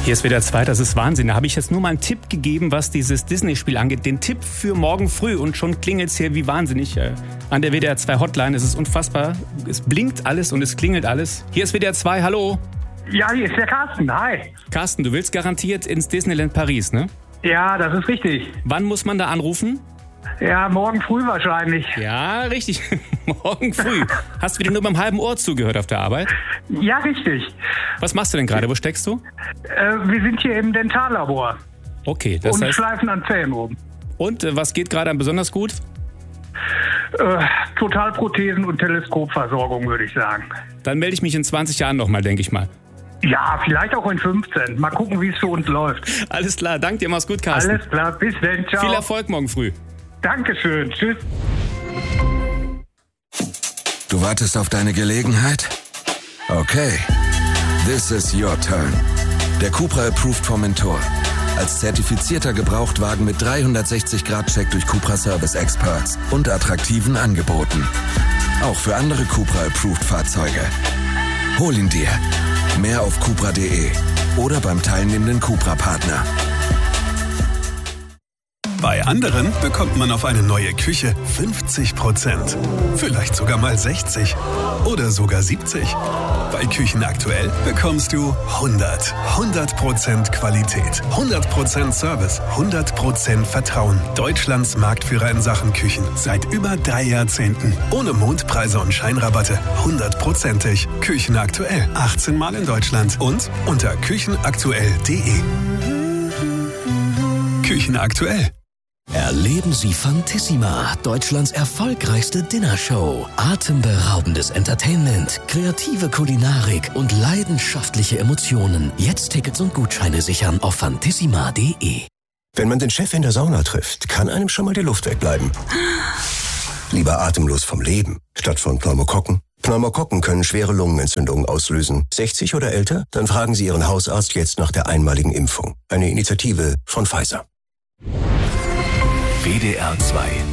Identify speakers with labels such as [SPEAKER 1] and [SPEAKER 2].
[SPEAKER 1] Hier ist wieder 2, das ist Wahnsinn. Da habe ich jetzt nur mal einen Tipp gegeben, was dieses Disney-Spiel angeht. Den Tipp für morgen früh und schon klingelt es hier wie wahnsinnig. An der WDR 2 Hotline, es ist unfassbar. Es blinkt alles und es klingelt alles. Hier ist WDR 2, hallo.
[SPEAKER 2] Ja, hier ist der Carsten, hi.
[SPEAKER 1] Carsten, du willst garantiert ins Disneyland Paris, ne?
[SPEAKER 2] Ja, das ist richtig.
[SPEAKER 1] Wann muss man da anrufen?
[SPEAKER 2] Ja, morgen früh wahrscheinlich.
[SPEAKER 1] Ja, richtig. Morgen früh. Hast du wieder nur beim halben Ohr zugehört auf der Arbeit?
[SPEAKER 2] Ja, richtig.
[SPEAKER 1] Was machst du denn gerade? Wo steckst du?
[SPEAKER 2] Wir sind hier im Dentallabor.
[SPEAKER 1] Okay, das
[SPEAKER 2] und
[SPEAKER 1] heißt...
[SPEAKER 2] schleifen an Zähnen oben.
[SPEAKER 1] Und was geht gerade besonders gut?
[SPEAKER 2] Totalprothesen und Teleskopversorgung, würde ich sagen.
[SPEAKER 1] Dann melde ich mich in 20 Jahren nochmal, denke ich mal.
[SPEAKER 2] Ja, vielleicht auch in 15. Mal gucken, wie es für uns läuft.
[SPEAKER 1] Alles klar, danke dir, mach's gut, Carsten.
[SPEAKER 2] Alles klar, bis dann, ciao.
[SPEAKER 1] Viel Erfolg morgen früh.
[SPEAKER 2] Dankeschön, tschüss.
[SPEAKER 3] Du wartest auf deine Gelegenheit? Okay, this is your turn. Der Cupra Approved Formentor. Als zertifizierter Gebrauchtwagen mit 360-Grad-Check durch Cupra Service Experts und attraktiven Angeboten. Auch für andere Cupra Approved Fahrzeuge. Hol ihn dir. Mehr auf cupra.de oder beim teilnehmenden Cupra-Partner.
[SPEAKER 4] Bei anderen bekommt man auf eine neue Küche 50%. Vielleicht sogar mal 60 oder sogar 70. Bei Küchen aktuell bekommst du 100% Qualität, 100% Service, 100% Vertrauen. Deutschlands Marktführer in Sachen Küchen seit über 3 Jahrzehnten. Ohne Mondpreise und Scheinrabatte, 100%ig. Küchen aktuell, 18 Mal in Deutschland und unter küchenaktuell.de. Küchen aktuell.
[SPEAKER 5] Erleben Sie Fantissima, Deutschlands erfolgreichste Dinnershow. Atemberaubendes Entertainment, kreative Kulinarik und leidenschaftliche Emotionen. Jetzt Tickets und Gutscheine sichern auf fantissima.de.
[SPEAKER 6] Wenn man den Chef in der Sauna trifft, kann einem schon mal die Luft wegbleiben. Lieber atemlos vom Leben, statt von Pneumokokken. Pneumokokken können schwere Lungenentzündungen auslösen. 60 oder älter? Dann fragen Sie Ihren Hausarzt jetzt nach der einmaligen Impfung. Eine Initiative von Pfizer.
[SPEAKER 7] WDR 2